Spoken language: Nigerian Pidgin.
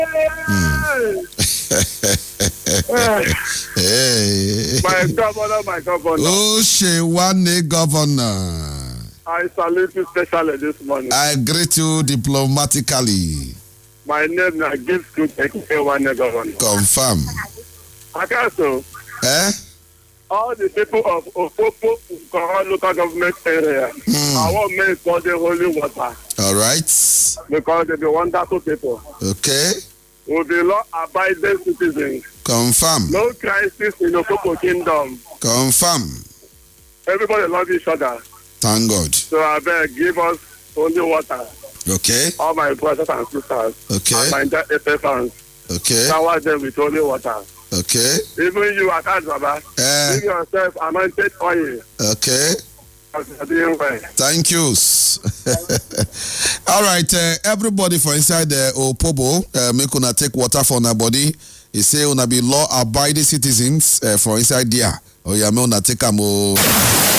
Hey. My governor. Oh, Shewane governor. I salute you specially this morning. I greet you diplomatically. My name is Gift Shewane governor. Confirm. Akaso. All the people of Opopo local government area, I want to make for the holy water. All right. Because they be wonderful people. Okay. We'll be law-abiding citizens. Confirm. No crisis in the Opopo kingdom. Confirm. Everybody love each other. Thank God. So I beg, give us only water. Okay. All my brothers and sisters. Okay. And my FA fans. Okay. Shower them with only water. Okay. Even you, Akazaba, give yourself anointed oil. Okay. Thank you. All right, everybody for inside the Opobo, make una take water for una body. He say una be law-abiding citizens for inside there. Oh yeah, me una take am.